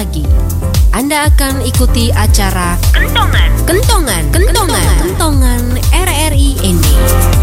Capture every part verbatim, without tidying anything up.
lagi. Anda akan ikuti acara Kentongan, Kentongan, Kentongan, Kentongan R R I N D.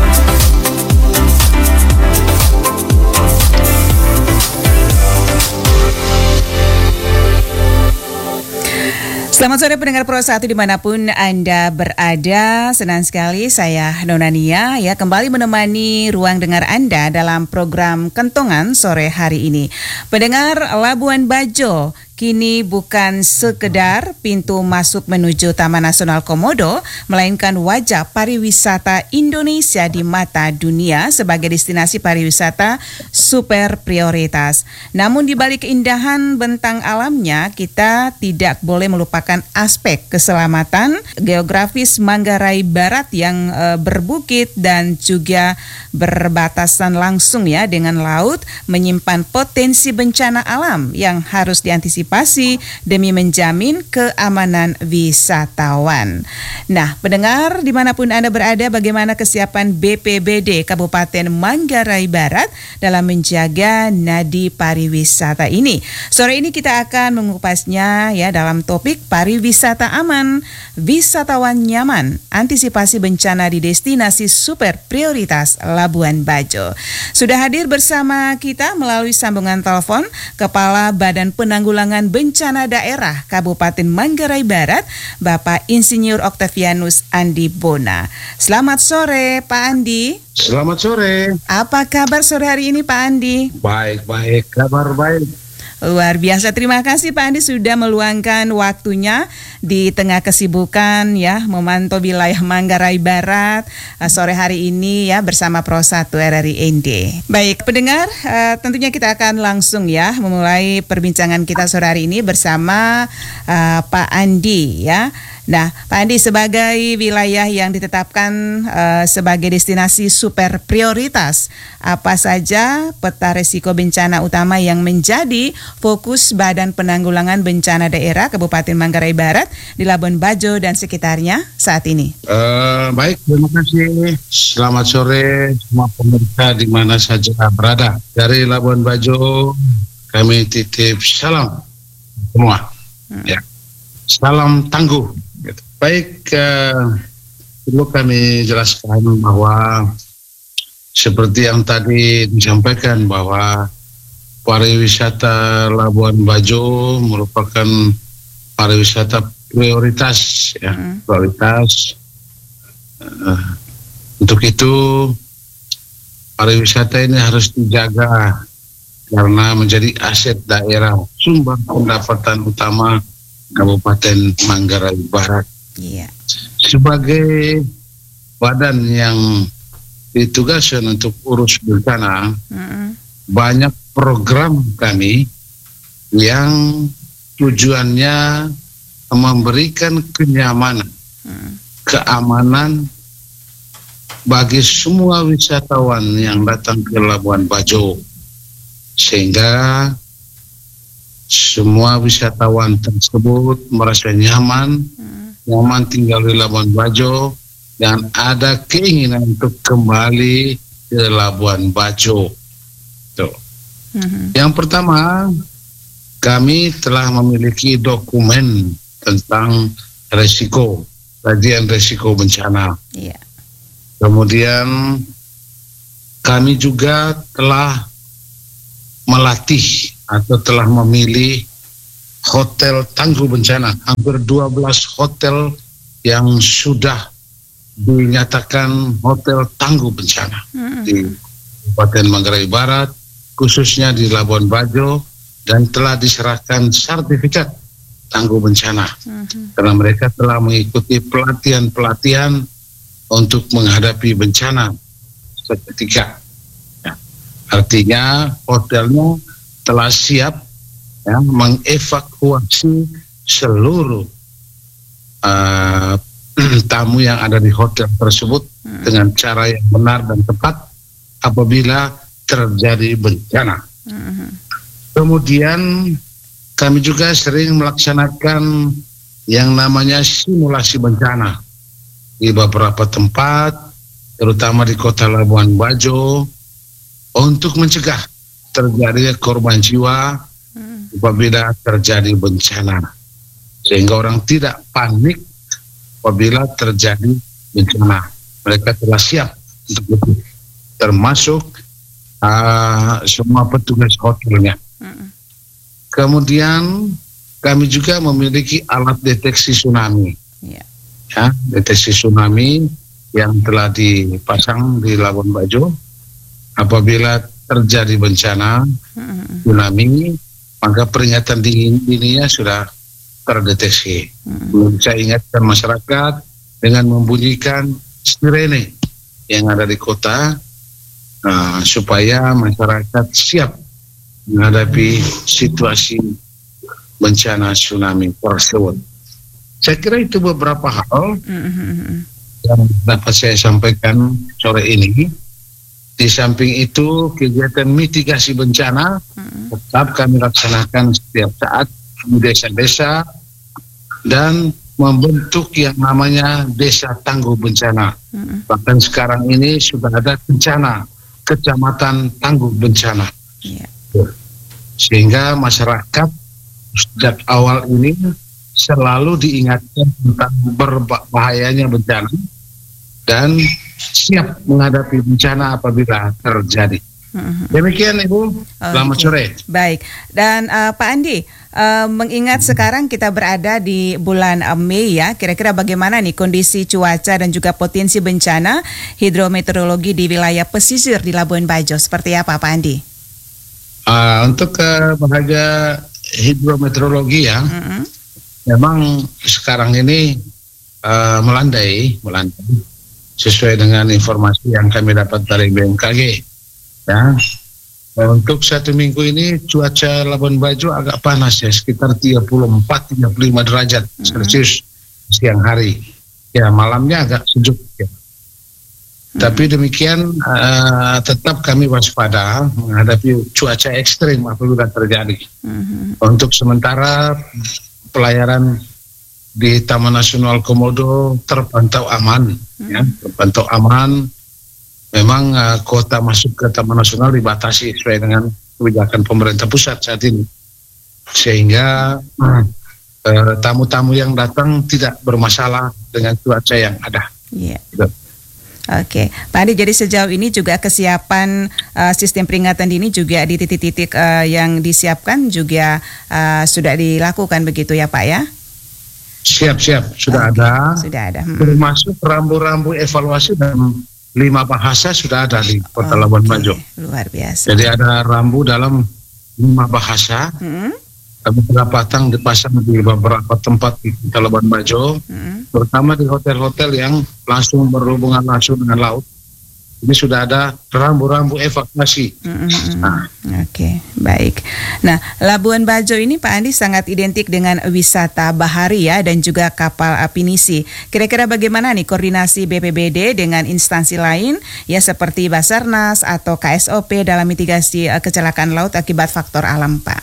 Selamat sore pendengar Pro satu dimanapun Anda berada. Senang sekali saya Nona Nia ya kembali menemani ruang dengar Anda dalam program Kentongan sore hari ini. Pendengar, Labuan Bajo kini bukan sekedar pintu masuk menuju Taman Nasional Komodo, melainkan wajah pariwisata Indonesia di mata dunia sebagai destinasi pariwisata super prioritas. Namun di balik keindahan bentang alamnya, kita tidak boleh melupakan aspek keselamatan geografis Manggarai Barat yang e, berbukit dan juga berbatasan langsung ya dengan laut, menyimpan potensi bencana alam yang harus diantisipasi demi menjamin keamanan wisatawan. Nah, pendengar dimanapun Anda berada, bagaimana kesiapan B P B D Kabupaten Manggarai Barat dalam menjaga nadi pariwisata ini? Sore ini kita akan mengupasnya ya dalam topik pariwisata aman, wisatawan nyaman, antisipasi bencana di destinasi super prioritas Labuan Bajo. Sudah hadir bersama kita melalui sambungan telepon Kepala Badan Penanggulangan Bencana Daerah Kabupaten Manggarai Barat, Bapak Insinyur Octavianus Andi Bona. Selamat sore, Pak Andi. Selamat sore. Apa kabar sore hari ini, Pak Andi? Baik, baik, kabar baik. Luar biasa, terima kasih Pak Andi sudah meluangkan waktunya di tengah kesibukan ya memantau wilayah Manggarai Barat uh, sore hari ini ya bersama Pro satu R R I N D. Baik pendengar, uh, tentunya kita akan langsung ya memulai perbincangan kita sore hari ini bersama uh, Pak Andi ya. Nah, Pak Andi, sebagai wilayah yang ditetapkan uh, sebagai destinasi super prioritas, apa saja peta risiko bencana utama yang menjadi fokus Badan Penanggulangan Bencana Daerah Kabupaten Manggarai Barat di Labuan Bajo dan sekitarnya saat ini? Uh, baik, terima kasih. Selamat sore semua pemirsa di mana saja berada. Dari Labuan Bajo, kami titip salam semua. Hmm. Ya, salam tangguh. Baik, uh, perlu kami jelaskan bahwa seperti yang tadi disampaikan bahwa pariwisata Labuan Bajo merupakan pariwisata prioritas, ya, hmm. prioritas. Uh, untuk itu pariwisata ini harus dijaga karena menjadi aset daerah, sumber pendapatan utama Kabupaten Manggarai Barat. Iya. Sebagai badan yang ditugaskan untuk urus bencana, mm-hmm. banyak program kami yang tujuannya memberikan kenyamanan, mm. keamanan bagi semua wisatawan yang datang ke Labuan Bajo, sehingga semua wisatawan tersebut merasa nyaman, hmm. nyaman tinggal di Labuan Bajo dan ada keinginan untuk kembali ke Labuan Bajo. Tuh. Hmm. Yang pertama, kami telah memiliki dokumen tentang resiko, kajian resiko bencana. Yeah. Kemudian kami juga telah melatih atau telah memilih hotel tangguh bencana, hampir dua belas hotel yang sudah dinyatakan hotel tangguh bencana mm-hmm. di Kabupaten Manggarai Barat, khususnya di Labuan Bajo, dan telah diserahkan sertifikat tangguh bencana mm-hmm. karena mereka telah mengikuti pelatihan-pelatihan untuk menghadapi bencana seketika. Ya. Artinya hotelnya telah siap ya, mengevakuasi seluruh uh, tamu yang ada di hotel tersebut hmm. dengan cara yang benar dan tepat apabila terjadi bencana. Hmm. Kemudian kami juga sering melaksanakan yang namanya simulasi bencana di beberapa tempat, terutama di kota Labuan Bajo, untuk mencegah terjadi korban jiwa hmm. apabila terjadi bencana, sehingga orang tidak panik apabila terjadi bencana. Mereka telah siap untuk itu, termasuk uh, semua petugas hotelnya. Mm. Kemudian kami juga memiliki alat deteksi tsunami, yeah. ya, deteksi tsunami yang telah dipasang di Labuan Bajo. Apabila terjadi bencana mm. tsunami, maka peringatan dininya sudah terdeteksi. Mm. Saya ingatkan masyarakat dengan membunyikan sirene yang ada di kota, uh, supaya masyarakat siap menghadapi situasi bencana tsunami tersebut. Saya kira itu beberapa hal mm-hmm. yang dapat saya sampaikan sore ini. Di samping itu, kegiatan mitigasi bencana mm-hmm. tetap kami laksanakan setiap saat di desa-desa dan membentuk yang namanya Desa Tangguh Bencana. Mm-hmm. Bahkan sekarang ini sudah ada bencana Kecamatan Tangguh Bencana. Yeah. Sehingga masyarakat sejak awal ini selalu diingatkan tentang berbahayanya bencana dan siap menghadapi bencana apabila terjadi. Mm-hmm. Demikian Ibu, selamat okay. sore. Baik, dan uh, Pak Andi, uh, mengingat sekarang kita berada di bulan uh, Mei ya, kira-kira bagaimana nih kondisi cuaca dan juga potensi bencana hidrometeorologi di wilayah pesisir di Labuan Bajo, seperti apa Pak Andi? Uh, untuk uh, bahagia hidrometeorologi ya, mm-hmm. memang sekarang ini uh, melandai, melandai sesuai dengan informasi yang kami dapat dari B M K G. Ya, untuk satu minggu ini cuaca Labuan Bajo agak panas ya, sekitar tiga puluh empat sampai tiga puluh lima derajat mm-hmm. Celcius siang hari. Ya, malamnya agak sejuk ya. Hmm. Tapi demikian uh, tetap kami waspada menghadapi cuaca ekstrim apabila terjadi. Hmm. Untuk sementara pelayaran di Taman Nasional Komodo terpantau aman, hmm. ya, terpantau aman. Memang uh, kuota masuk ke Taman Nasional dibatasi sesuai dengan kebijakan pemerintah pusat saat ini, sehingga uh, uh, tamu-tamu yang datang tidak bermasalah dengan cuaca yang ada. Yeah. Gitu. Oke, Pak Andi, jadi sejauh ini juga kesiapan uh, sistem peringatan dini juga di titik-titik uh, yang disiapkan juga uh, sudah dilakukan begitu ya Pak ya? Siap-siap, sudah okay. ada. Sudah ada. Hmm. Termasuk rambu-rambu evaluasi dan lima bahasa sudah ada di Kota okay. Labuan Bajo. Luar biasa. Jadi ada rambu dalam lima bahasa. Hmm. Beberapa pasang dipasang di beberapa tempat di Kota Labuan Bajo, hmm. terutama di hotel-hotel yang langsung berhubungan langsung dengan laut. Ini sudah ada rambu-rambu evakuasi. Mm-hmm. Nah. Oke, okay, baik. Nah, Labuan Bajo ini Pak Andi sangat identik dengan wisata bahari ya, dan juga kapal pinisi. Kira-kira bagaimana nih koordinasi B P B D dengan instansi lain ya seperti Basarnas atau K S O P dalam mitigasi uh, kecelakaan laut akibat faktor alam, Pak?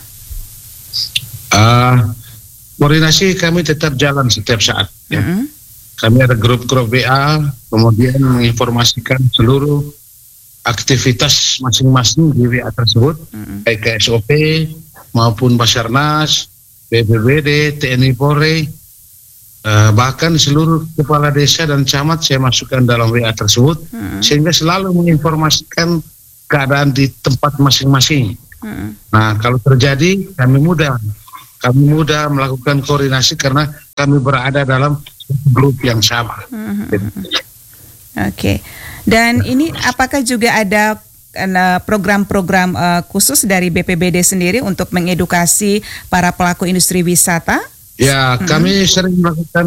Uh, koordinasi kami tetap jalan setiap saat. Ya. Mm-hmm. Kami ada grup-grup W A, kemudian menginformasikan seluruh aktivitas masing-masing di W A tersebut, mm-hmm. baik K S O P maupun Basarnas, B P B D, T N I Polri, uh, bahkan seluruh kepala desa dan camat saya masukkan dalam W A tersebut, mm-hmm. sehingga selalu menginformasikan keadaan di tempat masing-masing. Mm-hmm. Nah, kalau terjadi kami mudah, kami mudah melakukan koordinasi karena kami berada dalam grup yang sama. Mm-hmm. Oke, okay. Dan ini apakah juga ada uh, program-program uh, khusus dari B P B D sendiri untuk mengedukasi para pelaku industri wisata? Ya, mm-hmm. kami sering melakukan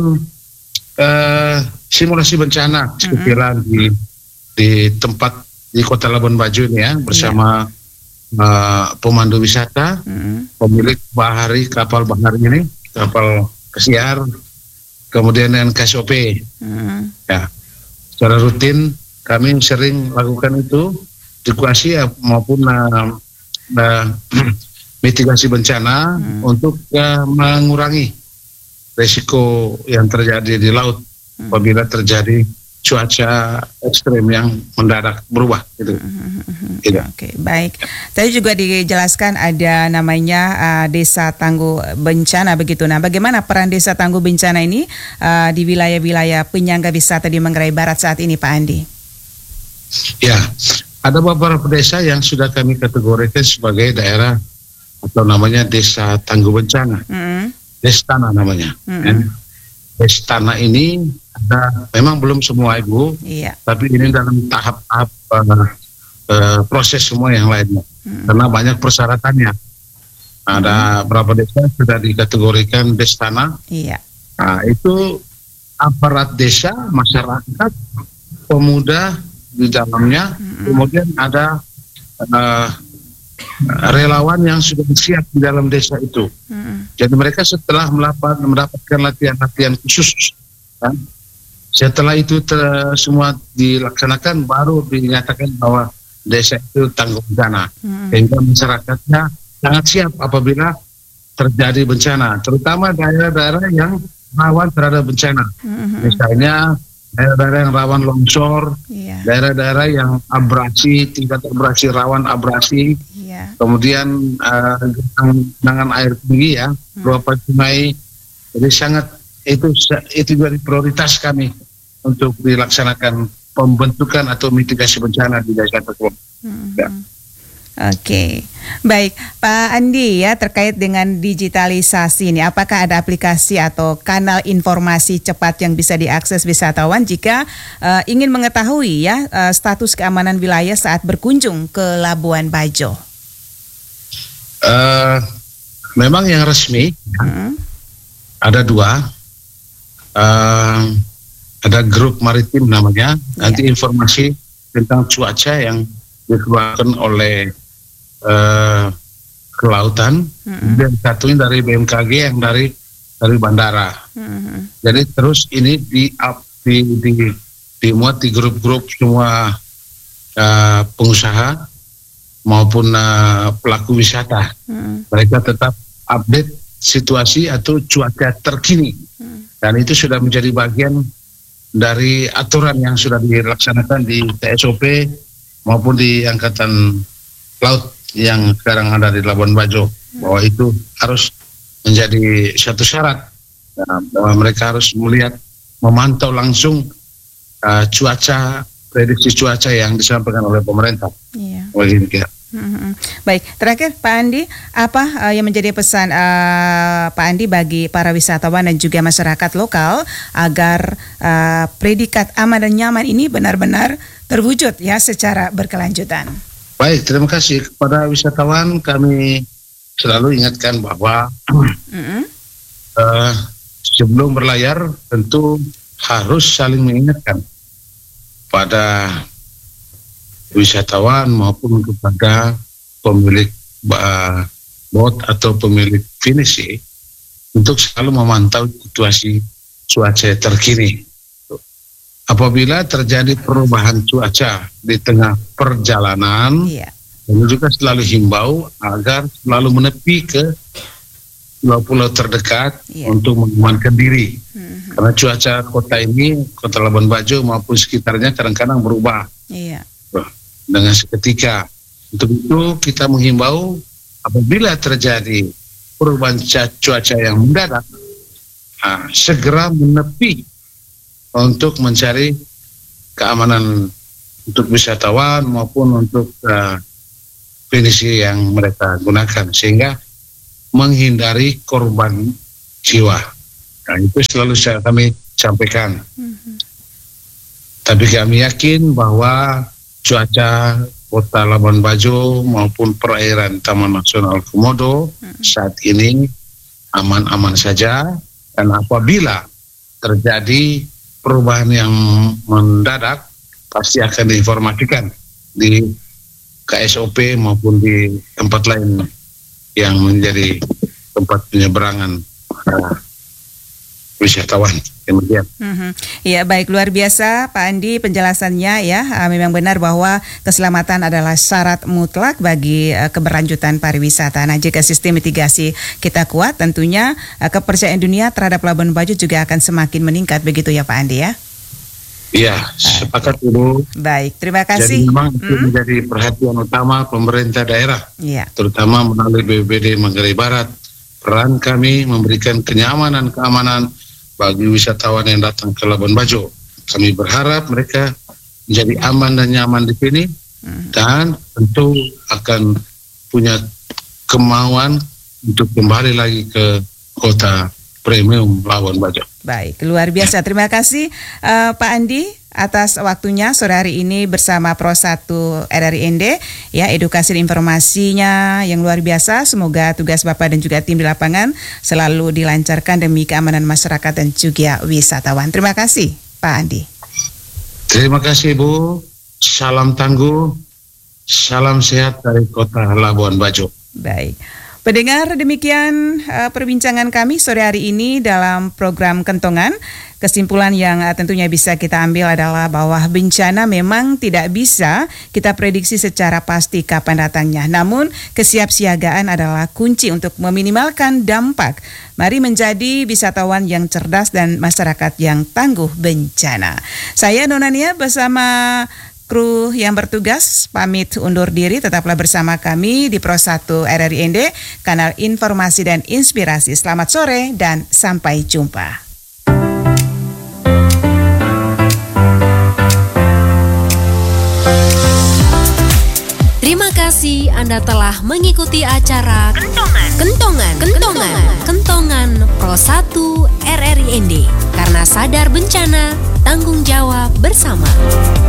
uh, simulasi bencana sekiranya mm-hmm. di di tempat di Kota Labuan Bajo ini ya, bersama yeah. uh, pemandu wisata, mm-hmm. pemilik bahari kapal bahari ini, kapal pesiar, kemudian dengan K S O P. Hmm. Ya, secara rutin kami sering lakukan itu, edukasi ya, maupun uh, uh, mitigasi bencana hmm. untuk uh, mengurangi risiko yang terjadi di laut hmm. apabila terjadi cuaca ekstrem yang mendadak berubah gitu. Mm-hmm. Gitu. Oke, okay, baik. Tadi juga dijelaskan ada namanya uh, Desa Tangguh Bencana begitu. Nah, bagaimana peran Desa Tangguh Bencana ini uh, di wilayah-wilayah penyangga wisata di Manggarai Barat saat ini, Pak Andi? Ya, ada beberapa desa yang sudah kami kategorikan sebagai daerah atau namanya Desa Tangguh Bencana. Mm-hmm. Destana namanya. Mm-hmm. Destana ini ada, memang belum semua Ibu, iya. Tapi ini dalam tahap-tahap uh, uh, proses semua yang lainnya, hmm. karena banyak persyaratannya. Ada hmm. berapa desa sudah dikategorikan Destana, iya. Nah, itu aparat desa, masyarakat, pemuda di dalamnya, hmm. kemudian ada uh, relawan yang sudah siap di dalam desa itu. Hmm. Jadi mereka setelah melakukan, mendapatkan latihan-latihan khusus, kan? Setelah itu ter, semua dilaksanakan, baru dinyatakan bahwa desa itu tangguh bencana. Hmm. Sehingga masyarakatnya sangat siap apabila terjadi bencana, terutama daerah-daerah yang rawan terhadap bencana. Hmm. Misalnya daerah-daerah yang rawan longsor, yeah. daerah-daerah yang abrasi, tingkat abrasi rawan abrasi, yeah. kemudian uh, genangan air tinggi ya, berupa hmm. sungai. Jadi sangat itu itu dari prioritas kami untuk dilaksanakan pembentukan atau mitigasi bencana di desa tersebut. Hmm. Ya. Oke, okay. Baik Pak Andi ya, terkait dengan digitalisasi ini, apakah ada aplikasi atau kanal informasi cepat yang bisa diakses wisatawan jika uh, ingin mengetahui ya uh, status keamanan wilayah saat berkunjung ke Labuan Bajo? Uh, memang yang resmi hmm. ada dua. Uh, ada grup maritim namanya, yeah. nanti informasi tentang cuaca yang dikeluarkan oleh uh, kelautan, mm-hmm. dan satunya dari B M K G yang dari dari bandara. Mm-hmm. Jadi terus ini di up di, di dimuat di grup-grup semua uh, pengusaha maupun uh, pelaku wisata. Mm-hmm. Mereka tetap update situasi atau cuaca terkini. Mm-hmm. Dan itu sudah menjadi bagian dari aturan yang sudah dilaksanakan di T S O P maupun di Angkatan Laut yang sekarang ada di Labuan Bajo, bahwa itu harus menjadi satu syarat, ya, bahwa mereka harus melihat, memantau langsung uh, cuaca, prediksi cuaca yang disampaikan oleh pemerintah. Iya. Begini, Hmm, baik, terakhir Pak Andi, apa uh, yang menjadi pesan uh, Pak Andi bagi para wisatawan dan juga masyarakat lokal agar uh, predikat aman dan nyaman ini benar-benar terwujud ya secara berkelanjutan? Baik, terima kasih kepada wisatawan. Kami selalu ingatkan bahwa mm-hmm. uh, sebelum berlayar tentu harus saling mengingatkan pada wisatawan maupun kepada pemilik uh, bot atau pemilik finisi untuk selalu memantau situasi cuaca terkini. Apabila terjadi perubahan cuaca di tengah perjalanan, yeah. kami juga selalu himbau agar selalu menepi ke pulau-pulau terdekat yeah. untuk mengamankan diri. Mm-hmm. Karena cuaca kota ini, kota Labuan Bajo maupun sekitarnya kadang-kadang berubah. Yeah. Dengan seketika. Untuk itu kita menghimbau apabila terjadi perubahan cuaca yang mendadak, nah, segera menepi untuk mencari keamanan untuk wisatawan maupun untuk uh, finisi yang mereka gunakan, sehingga menghindari korban jiwa. Nah, itu selalu saya, kami sampaikan. Mm-hmm. Tapi kami yakin bahwa cuaca kota Labuan Bajo maupun perairan Taman Nasional Komodo hmm. saat ini aman-aman saja, dan apabila terjadi perubahan yang mendadak pasti akan diinformasikan di K S O P maupun di tempat lain yang menjadi tempat penyeberangan uh, wisatawan. Kemudian. Mm-hmm. Ya, baik, luar biasa Pak Andi penjelasannya ya. Uh, memang benar bahwa keselamatan adalah syarat mutlak bagi uh, keberlanjutan pariwisata. Nah, jika sistem mitigasi kita kuat, tentunya uh, kepercayaan dunia terhadap Labuan Bajo juga akan semakin meningkat, begitu ya Pak Andi ya. Iya, sepakat Ibu. Baik, terima Jadi kasih. memang itu Mm. menjadi perhatian utama pemerintah daerah, Iya. terutama melalui B P B D Manggarai Barat. Peran kami memberikan kenyamanan, keamanan bagi wisatawan yang datang ke Labuan Bajo. Kami berharap mereka menjadi aman dan nyaman di sini, dan tentu akan punya kemauan untuk kembali lagi ke kota premium Labuan Bajo. Baik, luar biasa. Terima kasih uh, Pak Andi atas waktunya sore hari ini bersama Pro satu R R I N D. Ya, edukasi dan informasinya yang luar biasa. Semoga tugas Bapak dan juga tim di lapangan selalu dilancarkan demi keamanan masyarakat dan juga wisatawan. Terima kasih Pak Andi. Terima kasih Bu. Salam tangguh. Salam sehat dari kota Labuan Bajo. Baik. Pendengar, demikian uh, perbincangan kami sore hari ini dalam program Kentongan. Kesimpulan yang uh, tentunya bisa kita ambil adalah bahwa bencana memang tidak bisa kita prediksi secara pasti kapan datangnya. Namun kesiapsiagaan adalah kunci untuk meminimalkan dampak. Mari menjadi wisatawan yang cerdas dan masyarakat yang tangguh bencana. Saya Nonania bersama kru yang bertugas pamit undur diri. Tetaplah bersama kami di Pro satu R R I N D, kanal informasi dan inspirasi. Selamat sore dan sampai jumpa. Terima kasih Anda telah mengikuti acara Kentongan Kentongan Kentongan Kentongan Pro satu R R I N D. Karena sadar bencana, tanggung jawab bersama.